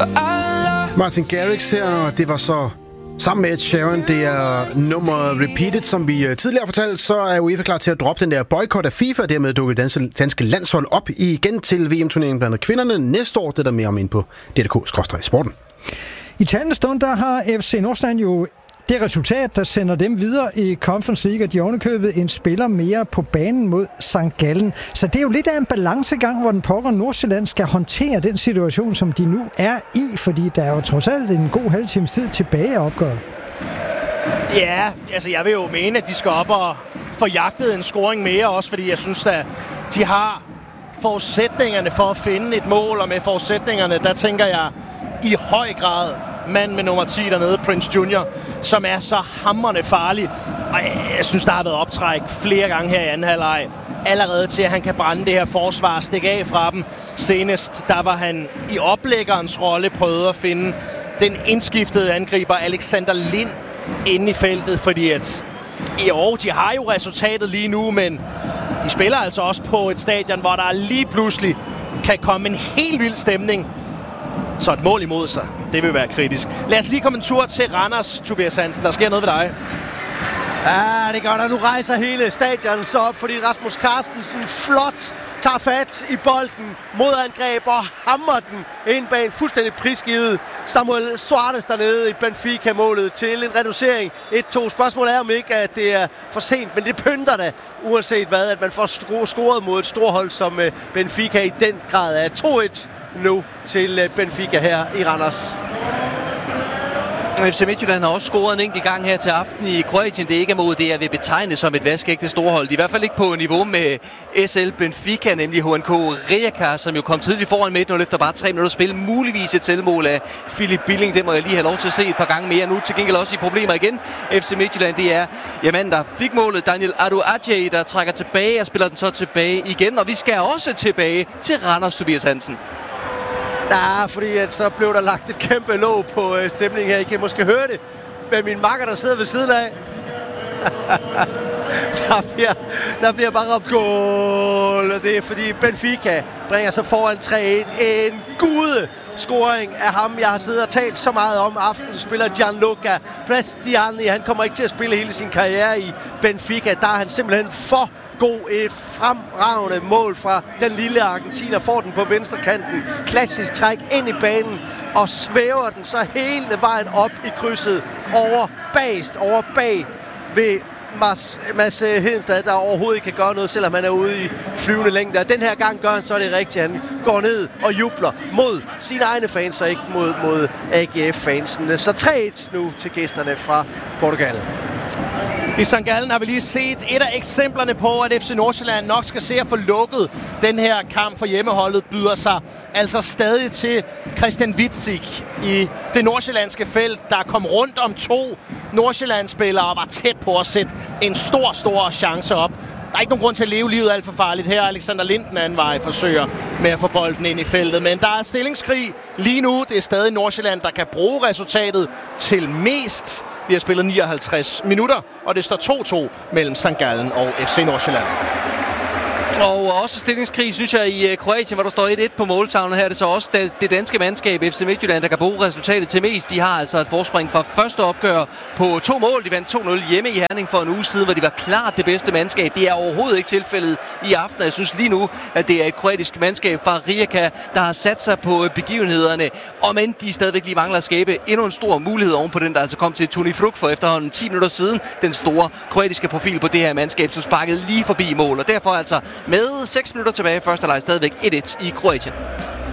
Martin Garrix her, og det var så sammen med Ed Sheeran. Det er nummeret Repeated, som vi tidligere fortalte, så er UEFA klar til at droppe den der boykot af FIFA, og dermed dukke danske landshold op igen til VM-turneringen blandt kvinderne næste år. Det er der mere om ind på DDK/sporten. I talende stund, der har FC Nordsjælland jo det resultat, der sender dem videre i Conference League, og de ovenikøbet en spiller mere på banen mod St. Gallen. Så det er jo lidt af en balancegang, hvor den pokker Nordsjælland skal håndtere den situation, som de nu er i, fordi der er jo trods alt en god halv times tid tilbage at opgøre. Ja, altså jeg vil jo mene, at de skal op og få jagtet en scoring mere, også fordi jeg synes, at de har forudsætningerne for at finde et mål, og med forudsætningerne, der tænker jeg i høj grad mand med nummer 10 dernede, Prince Junior, som er så hamrende farlig. Og jeg synes, der har været optræk flere gange her i anden halvleg. Allerede til, at han kan brænde det her forsvar og stikke af fra dem. Senest, der var han i oplæggerens rolle prøvet at finde den indskiftede angriber Alexander Lind inde i feltet, fordi at de har jo resultatet lige nu, men de spiller altså også på et stadion, hvor der lige pludselig kan komme en helt vild stemning. Så et mål imod sig, det vil være kritisk. Lad os lige komme en tur til Randers, Tobias Hansen. Der sker noget ved dig. Ja, det gør der. Nu rejser hele stadion så op, fordi Rasmus Carstensen flot tager fat i bolden, modangreb og hammer den ind bag en fuldstændig prisgivet Samuel Suarez dernede i Benfica-målet til en reducering 1-2. Spørgsmålet er om ikke, at det er for sent, men det pynter da, uanset hvad, at man får scoret mod et storhold som Benfica i den grad er 2-1 nu til Benfica her i Randers. FC Midtjylland har også scoret en enkelt gang her til aften i Kroatien. Det er ikke mod det, jeg vil betegne som et vaskeægte storhold. De er i hvert fald ikke på niveau med SL Benfica, nemlig HNK Rijeka, som jo kom tidligt foran med 1-0 efter bare 3 minutter spil. Muligvis et selvmål af Philip Billing. Det må jeg lige have lov til at se et par gange mere. Nu til gengæld også i problemer igen. FC Midtjylland, det er manden, der fik målet, Daniel Aduadje, der trækker tilbage og spiller den så tilbage igen. Og vi skal også tilbage til Randers, Tobias Hansen. Ja, fordi at så blev der lagt et kæmpe låg på stemningen her. I kan måske høre det med min makker, der sidder ved siden af. der bliver bare råbt goal, og det er fordi Benfica bringer sig foran 3-1. En gude scoring af ham, jeg har siddet og talt så meget om. Aftenen spiller Gianluca Prestiani. Han kommer ikke til at spille hele sin karriere i Benfica. Der er han simpelthen for god. Et fremragende mål fra den lille argentiner. Får den på venstrekanten. Klassisk træk ind i banen og svæver den så hele vejen op i krydset over bag ved Mads Hedenstad, der overhovedet ikke kan gøre noget, selvom han er ude i flyvende længder. Den her gang gør han så det rigtigt. Han går ned og jubler mod sine egne fans og ikke mod AGF-fansen. Så 3-1 nu til gæsterne fra Portugal. I St. Gallen har vi lige set et af eksemplerne på, at FC Nordsjælland nok skal se at få lukket den her kamp for hjemmeholdet, byder sig altså stadig til Christian Witzig i det nordsjællandske felt, der kom rundt om 2 Nordsjælland-spillere og var tæt på at sætte en stor chance op. Der er ikke nogen grund til at leve livet alt for farligt her. Alexander Lind den anden vej forsøger med at få bolden ind i feltet. Men der er stillingskrig lige nu. Det er stadig Nordsjælland, der kan bruge resultatet til mest. Vi har spillet 59 minutter, og det står 2-2 mellem St. Gallen og FC Nordsjælland. Og også stillingskrig, synes jeg, i Kroatien, hvor der står 1-1 på måltavlen. Her er det så også det danske mandskab, FC Midtjylland, der kan bruge resultatet til mest. De har altså et forspring fra første opgør på 2 mål. De vandt 2-0 hjemme i Herning for en uge siden, hvor de var klart det bedste mandskab. Det er overhovedet ikke tilfældet i aften. Jeg synes lige nu, at det er et kroatisk mandskab fra Rijeka, der har sat sig på begivenhederne. Og men de stadigvæk lige mangler at skabe endnu en stor mulighed oven på den, der altså kom til Toni Fruk for efterhånden 10 minutter siden. Den store kroatiske profil på det her mandskab, som sparkede lige forbi mål. Og derfor altså med 6 minutter tilbage i første leg stadigvæk 1-1 i Kroatien.